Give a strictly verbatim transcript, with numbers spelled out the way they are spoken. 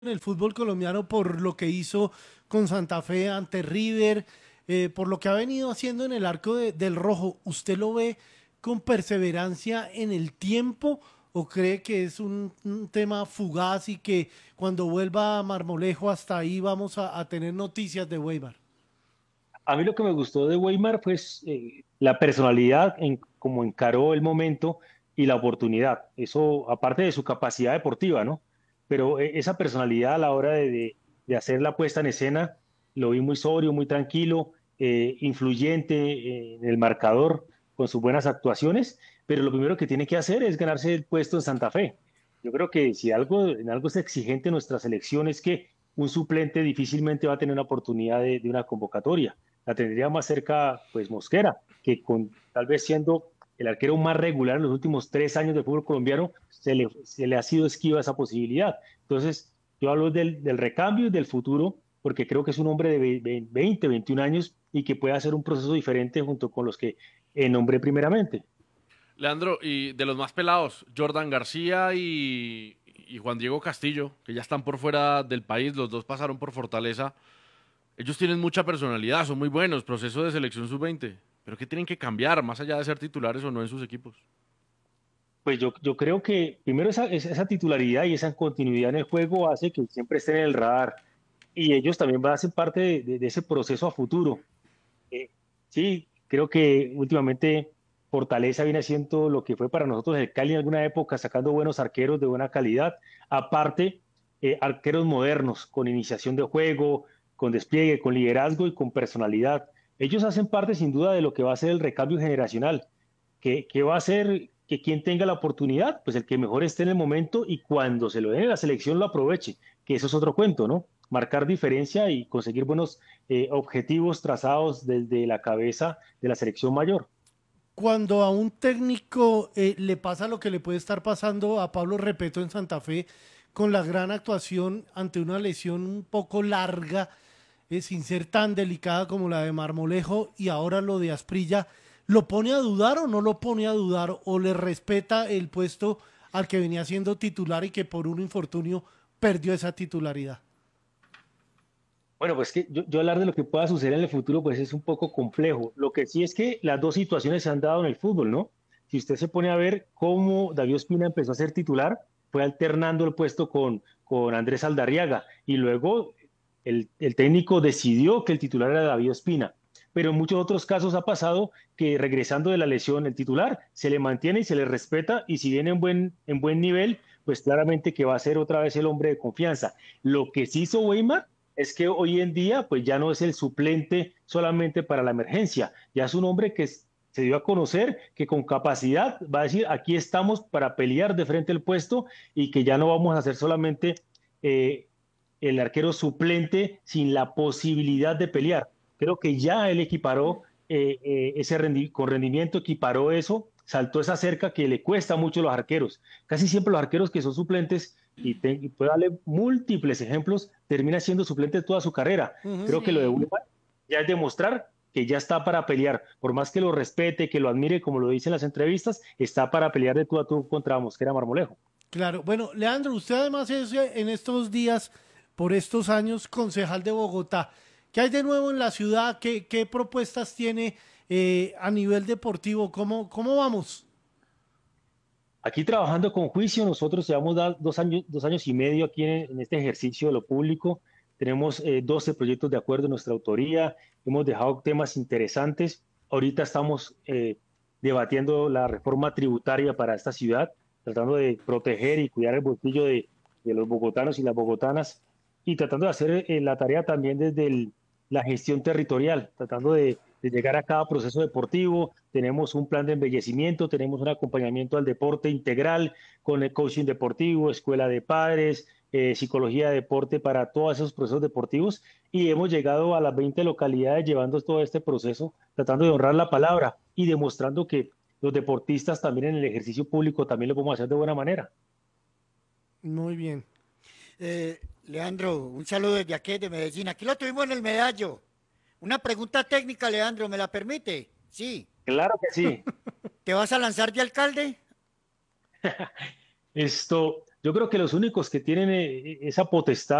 en el fútbol colombiano por lo que hizo con Santa Fe ante River, eh, por lo que ha venido haciendo en el arco de- del Rojo. ¿Usted lo ve con perseverancia en el tiempo o cree que es un, un tema fugaz y que cuando vuelva a Marmolejo hasta ahí vamos a, a tener noticias de Weimar? A mí lo que me gustó de Weimar fue eh, la personalidad en cómo encaró el momento y la oportunidad. Eso, aparte de su capacidad deportiva, ¿no? Pero eh, esa personalidad a la hora de, de- de hacer la puesta en escena, lo vi muy sobrio, muy tranquilo, eh, influyente eh, en el marcador, con sus buenas actuaciones. Pero lo primero que tiene que hacer es ganarse el puesto en Santa Fe. Yo creo que si algo, en algo es exigente nuestra selección es que un suplente difícilmente va a tener una oportunidad de de una convocatoria. La tendría más cerca, pues Mosquera, que con tal vez siendo el arquero más regular en los últimos tres años del fútbol colombiano, se le, se le ha sido esquiva esa posibilidad. Entonces, yo hablo del, del recambio y del futuro, porque creo que es un hombre de veinte, veintiún años y que puede hacer un proceso diferente junto con los que eh, nombré primeramente. Leandro, y de los más pelados, Jordan García y, y Juan Diego Castillo, que ya están por fuera del país, los dos pasaron por Fortaleza. Ellos tienen mucha personalidad, son muy buenos, proceso de selección sub veinte. Pero ¿qué tienen que cambiar, más allá de ser titulares o no en sus equipos? Pues yo, yo creo que primero esa, esa titularidad y esa continuidad en el juego hace que siempre estén en el radar y ellos también van a ser parte de, de, de ese proceso a futuro. Eh, sí, creo que últimamente Fortaleza viene haciendo lo que fue para nosotros el Cali en alguna época, sacando buenos arqueros de buena calidad. Aparte, eh, arqueros modernos, con iniciación de juego, con despliegue, con liderazgo y con personalidad. Ellos hacen parte sin duda de lo que va a ser el recambio generacional, que, que va a ser que quien tenga la oportunidad, pues el que mejor esté en el momento y cuando se lo den en la selección lo aproveche, que eso es otro cuento, ¿no? Marcar diferencia y conseguir buenos eh, objetivos trazados desde la cabeza de la selección mayor. Cuando a un técnico eh, le pasa lo que le puede estar pasando a Pablo Repeto en Santa Fe, con la gran actuación ante una lesión un poco larga, eh, sin ser tan delicada como la de Marmolejo, y ahora lo de Asprilla, ¿lo pone a dudar o no lo pone a dudar? ¿O le respeta el puesto al que venía siendo titular y que por un infortunio perdió esa titularidad? Bueno, pues que yo, yo hablar de lo que pueda suceder en el futuro, pues es un poco complejo. Lo que sí es que las dos situaciones se han dado en el fútbol, ¿no? Si usted se pone a ver cómo David Ospina empezó a ser titular, fue alternando el puesto con, con Andrés Aldarriaga y luego el, el técnico decidió que el titular era David Ospina. Pero en muchos otros casos ha pasado que regresando de la lesión, el titular se le mantiene y se le respeta y si viene en buen, en buen nivel, pues claramente que va a ser otra vez el hombre de confianza. Lo que sí hizo Weimar es que hoy en día pues ya no es el suplente solamente para la emergencia, ya es un hombre que se dio a conocer que con capacidad va a decir aquí estamos para pelear de frente al puesto y que ya no vamos a ser solamente eh, el arquero suplente sin la posibilidad de pelear. Creo que ya él equiparó eh, eh, ese rendi con rendimiento, equiparó eso, saltó esa cerca que le cuesta mucho a los arqueros. Casi siempre los arqueros que son suplentes y, te, y puedo darle múltiples ejemplos, termina siendo suplente toda su carrera. Ujú. Creo que lo de Sí. Wilmar ya es demostrar que ya está para pelear, por más que lo respete, que lo admire, como lo dice en las entrevistas, está para pelear de tú a tú contra Mosquera Marmolejo. Claro, bueno, Leandro, usted además es eh, en estos días, por estos años, concejal de Bogotá. ¿Qué hay de nuevo en la ciudad? ¿Qué, qué propuestas tiene eh, a nivel deportivo? ¿Cómo, cómo vamos? Aquí trabajando con juicio, nosotros llevamos da- dos años, dos años y medio aquí en, en este ejercicio de lo público. Tenemos eh, doce proyectos de acuerdo en nuestra autoría. Hemos dejado temas interesantes. Ahorita estamos eh, debatiendo la reforma tributaria para esta ciudad, tratando de proteger y cuidar el bolsillo de, de los bogotanos y las bogotanas y tratando de hacer eh, la tarea también desde el- la gestión territorial, tratando de de llegar a cada proceso deportivo. Tenemos un plan de embellecimiento, tenemos un acompañamiento al deporte integral con el coaching deportivo, escuela de padres, eh, psicología de deporte para todos esos procesos deportivos y hemos llegado a las veinte localidades llevando todo este proceso, tratando de honrar la palabra y demostrando que los deportistas también en el ejercicio público también lo podemos hacer de buena manera. Muy bien. Eh, Leandro, un saludo desde aquí, de Medellín. Aquí lo tuvimos en el medallo. Una pregunta técnica, Leandro, ¿me la permite? Sí. Claro que sí. ¿Te vas a lanzar de alcalde? Esto, Yo creo que los únicos que tienen eh, esa potestad